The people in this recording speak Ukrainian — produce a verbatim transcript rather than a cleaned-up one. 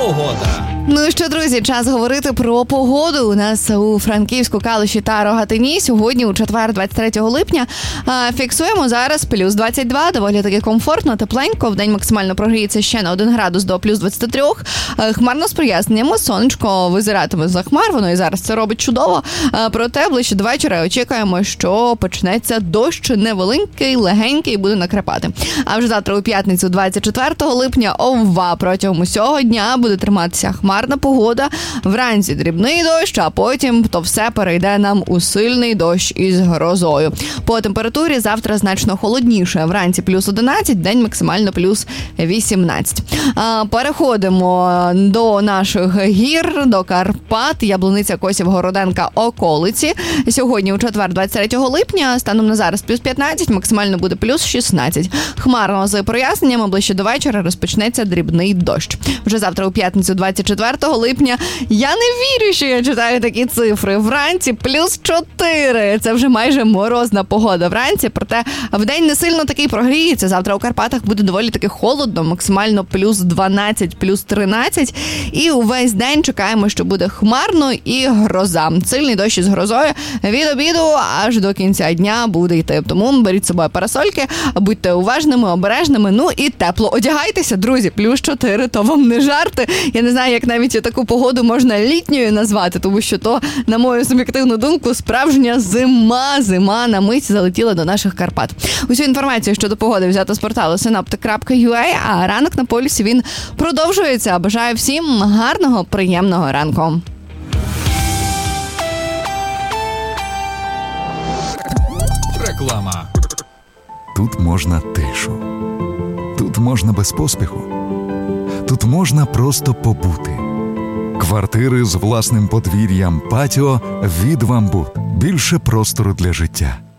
погода. Ну що, друзі, час говорити про погоду. У нас у Франківську, Калуші та Рогатині сьогодні, у четвер, двадцять третього липня, фіксуємо зараз плюс двадцять два, доволі таки комфортно, тепленько. Вдень максимально прогріється ще на один градус до плюс двадцять три. Хмарно з проясненнями, сонечко визиратиме за хмар, воно і зараз це робить чудово. Проте ближче до вечора очікуємо, що почнеться дощ невеликий, легенький, буде накрапати. А вже завтра у п'ятницю, двадцять четвертого липня, ова, протягом усього дня буде триматися хмарна погода. Вранці дрібний дощ, а потім то все перейде нам у сильний дощ із грозою. По температурі завтра значно холодніше. Вранці плюс одинадцять, день максимально плюс вісімнадцять. Переходимо до наших гір, до Карпат, Яблуниця, Косів, Городенка, околиці. Сьогодні у четвер, двадцять третього липня, станом на зараз плюс п'ятнадцять, максимально буде плюс шістнадцять. Хмарно з проясненнями, ближче до вечора розпочнеться дрібний дощ. Вже завтра у п'ятницю, двадцять четвертого липня, я не вірю, що я читаю такі цифри. Вранці плюс чотири. Це вже майже морозна погода вранці, проте вдень не сильно такий прогріється. Завтра у Карпатах буде доволі таки холодно, максимально плюс дванадцять, плюс тринадцять. І увесь день чекаємо, що буде хмарно і гроза. Сильний дощ із грозою від обіду аж до кінця дня буде йти. Тому беріть з собою парасольки, будьте уважними, обережними, ну і тепло одягайтеся, друзі. Плюс чотири, то вам не жарти. Я не знаю, як навіть таку погоду можна літньою назвати, тому що то, на мою суб'єктивну думку, справжня зима. Зима на мить залетіла до наших Карпат. Усю інформацію щодо погоди взято з порталу синоптик крапка ю а, а ранок на полюсі він продовжується. Бажаю всім гарного, приємного ранку. Реклама. Тут можна тишу. Тут можна без поспіху. Тут можна просто побути. Квартири з власним подвір'ям, патіо від «Вамбут». Більше простору для життя.